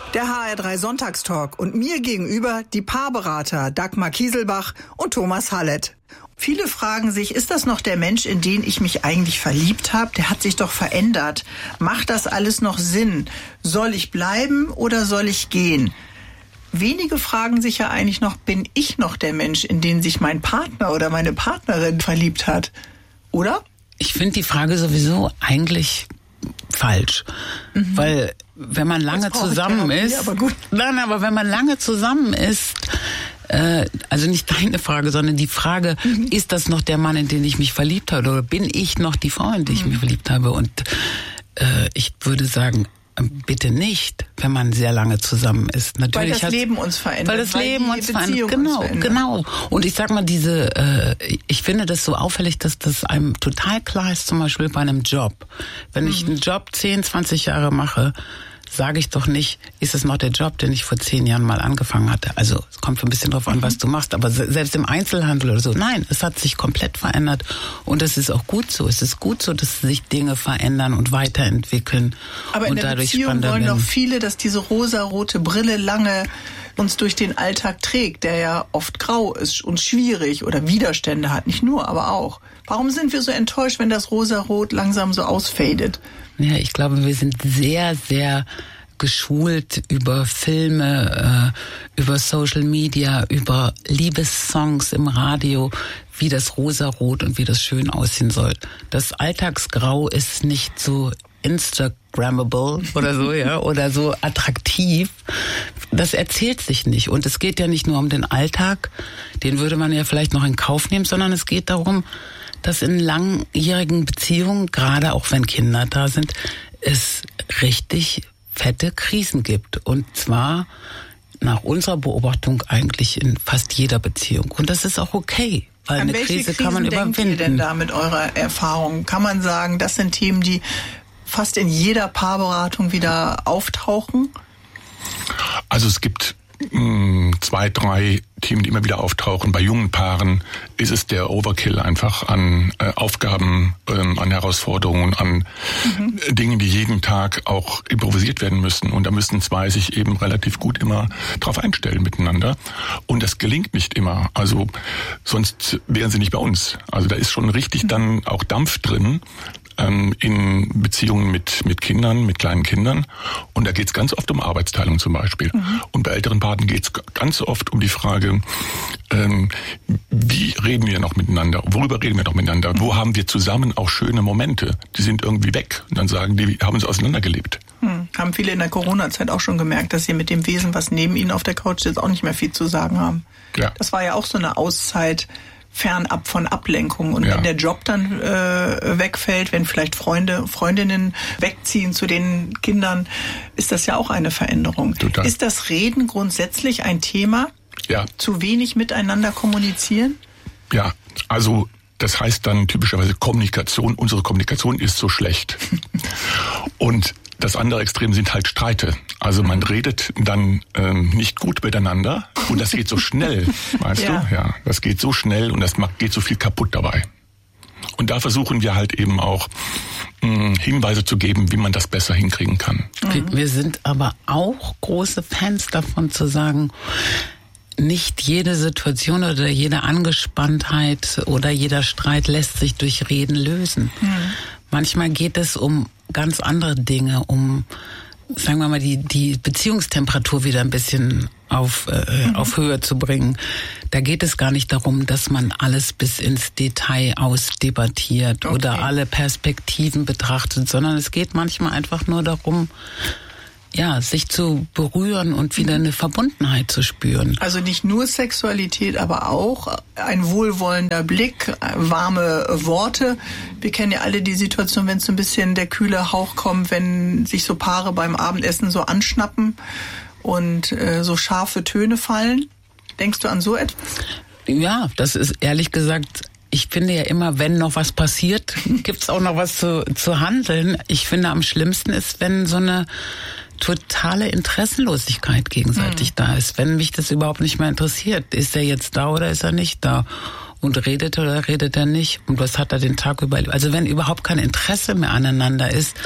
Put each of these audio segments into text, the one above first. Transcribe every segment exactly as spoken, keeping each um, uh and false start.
Der H R drei Sonntagstalk und mir gegenüber die Paarberater Dagmar Kieselbach und Thomas Hallett. Viele fragen sich, ist das noch der Mensch, in den ich mich eigentlich verliebt habe? Der hat sich doch verändert. Macht das alles noch Sinn? Soll ich bleiben oder soll ich gehen? Wenige fragen sich ja eigentlich noch, bin ich noch der Mensch, in den sich mein Partner oder meine Partnerin verliebt hat? Oder? Ich finde die Frage sowieso eigentlich falsch. Mhm. Weil wenn man lange zusammen ist, aber gut. Nein, aber wenn man lange zusammen ist, äh, also nicht deine Frage, sondern die Frage, mhm. ist das noch der Mann, in den ich mich verliebt habe, oder bin ich noch die Frau, in die ich mhm. mich verliebt habe? Und äh, ich würde sagen, bitte nicht, wenn man sehr lange zusammen ist. Natürlich weil das hat, Leben uns verändert. Weil das weil Leben uns verändert. Genau, uns genau. Und ich sag mal, diese, äh, ich finde das so auffällig, dass das einem total klar ist, zum Beispiel bei einem Job. Wenn mhm. ich einen Job zehn, zwanzig Jahre mache, sage ich doch nicht, ist es noch der Job, den ich vor zehn Jahren mal angefangen hatte. Also es kommt ein bisschen drauf an, mhm. was du machst. Aber selbst im Einzelhandel oder so, nein, es hat sich komplett verändert. Und es ist auch gut so. Es ist gut so, dass sich Dinge verändern und weiterentwickeln. Aber und in der dadurch Beziehung wollen doch viele, dass diese rosarote Brille lange uns durch den Alltag trägt, der ja oft grau ist und schwierig oder Widerstände hat. Nicht nur, aber auch. Warum sind wir so enttäuscht, wenn das Rosarot langsam so ausfadet? Ja, ich glaube, wir sind sehr, sehr geschult über Filme, äh, über Social Media, über Liebessongs im Radio, wie das Rosarot und wie das schön aussehen soll. Das Alltagsgrau ist nicht so Instagrammable oder so, ja, oder so attraktiv. Das erzählt sich nicht. Und es geht ja nicht nur um den Alltag, den würde man ja vielleicht noch in Kauf nehmen, sondern es geht darum, dass in langjährigen Beziehungen, gerade auch wenn Kinder da sind, es richtig fette Krisen gibt. Und zwar nach unserer Beobachtung eigentlich in fast jeder Beziehung. Und das ist auch okay, weil An eine welche Krise Krisen kann man denkt überwinden. ihr denn da mit eurer Erfahrung? Kann man sagen, das sind Themen, die fast in jeder Paarberatung wieder auftauchen? Also es gibt mh, zwei, drei Themen, die immer wieder auftauchen. Bei jungen Paaren ist es der Overkill einfach an äh, Aufgaben, ähm, an Herausforderungen, an mhm. äh, Dingen, die jeden Tag auch improvisiert werden müssen. Und da müssen zwei sich eben relativ gut immer drauf einstellen miteinander. Und das gelingt nicht immer. Also sonst wären sie nicht bei uns. Also da ist schon richtig mhm. dann auch Dampf drin in Beziehungen mit mit Kindern, mit kleinen Kindern. Und da geht es ganz oft um Arbeitsteilung zum Beispiel. Mhm. Und bei älteren Paaren geht es ganz oft um die Frage, ähm, wie reden wir noch miteinander? Worüber reden wir noch miteinander? Mhm. Wo haben wir zusammen auch schöne Momente? Die sind irgendwie weg. Und dann sagen die, wir haben uns auseinandergelebt. Mhm. Haben viele in der Corona-Zeit auch schon gemerkt, dass sie mit dem Wesen, was neben ihnen auf der Couch sitzt, auch nicht mehr viel zu sagen haben. Ja. Das war ja auch so eine Auszeit, fernab von Ablenkung. Und ja. wenn der Job dann äh, wegfällt, wenn vielleicht Freunde, Freundinnen wegziehen zu den Kindern, ist das ja auch eine Veränderung. Total. Ist das Reden grundsätzlich ein Thema? Ja. Zu wenig miteinander kommunizieren? Ja, also das heißt dann typischerweise Kommunikation. Unsere Kommunikation ist so schlecht. Und das andere Extrem sind halt Streite. Also man redet dann ähm, nicht gut miteinander und das geht so schnell, weißt ja. du? Ja, das geht so schnell und das macht, geht so viel kaputt dabei. Und da versuchen wir halt eben auch mh, Hinweise zu geben, wie man das besser hinkriegen kann. Wir, wir sind aber auch große Fans davon zu sagen, nicht jede Situation oder jede Angespanntheit oder jeder Streit lässt sich durch Reden lösen. Mhm. Manchmal geht es um ganz andere Dinge, um, sagen wir mal, die, die Beziehungstemperatur wieder ein bisschen auf, äh, mhm. auf Höhe zu bringen. Da geht es gar nicht darum, dass man alles bis ins Detail ausdebattiert okay. oder alle Perspektiven betrachtet, sondern es geht manchmal einfach nur darum, ja, sich zu berühren und wieder eine Verbundenheit zu spüren. Also nicht nur Sexualität, aber auch ein wohlwollender Blick, warme Worte. Wir kennen ja alle die Situation, wenn so ein bisschen der kühle Hauch kommt, wenn sich so Paare beim Abendessen so anschnappen und äh, so scharfe Töne fallen. Denkst du an so etwas? Ja, das ist ehrlich gesagt, ich finde ja immer, wenn noch was passiert, gibt's auch noch was zu, zu handeln. Ich finde, am schlimmsten ist, wenn so eine totale Interessenlosigkeit gegenseitig mhm. da ist. Wenn mich das überhaupt nicht mehr interessiert, ist er jetzt da oder ist er nicht da? Und redet oder redet er nicht? Und was hat er den Tag über? Also wenn überhaupt kein Interesse mehr aneinander ist,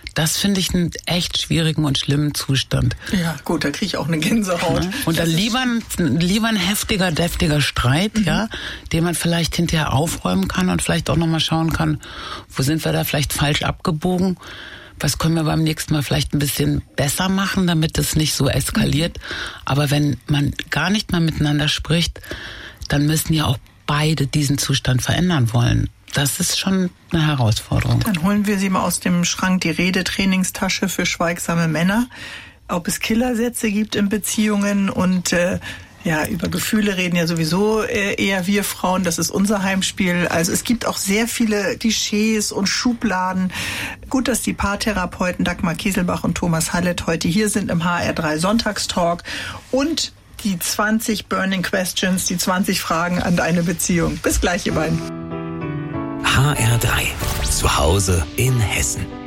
Das finde ich einen echt schwierigen und schlimmen Zustand. Ja, gut, da kriege ich auch eine Gänsehaut. Ja. Und dann lieber ein, lieber ein heftiger, deftiger Streit, mhm. ja, den man vielleicht hinterher aufräumen kann und vielleicht auch nochmal schauen kann, wo sind wir da vielleicht falsch abgebogen? Was können wir beim nächsten Mal vielleicht ein bisschen besser machen, damit es nicht so eskaliert? Aber wenn man gar nicht mehr miteinander spricht, dann müssen ja auch beide diesen Zustand verändern wollen. Das ist schon eine Herausforderung. Dann holen wir Sie mal aus dem Schrank die Redetrainingstasche für schweigsame Männer. Ob es Killersätze gibt in Beziehungen und äh, ja, über Gefühle reden ja sowieso eher wir Frauen, das ist unser Heimspiel. Also es gibt auch sehr viele Klischees und Schubladen. Gut, dass die Paartherapeuten Dagmar Kieselbach und Thomas Hallett heute hier sind im H R drei Sonntagstalk und die zwanzig Burning Questions, die zwanzig Fragen an deine Beziehung. Bis gleich, ihr beiden. H R drei, zu Hause in Hessen.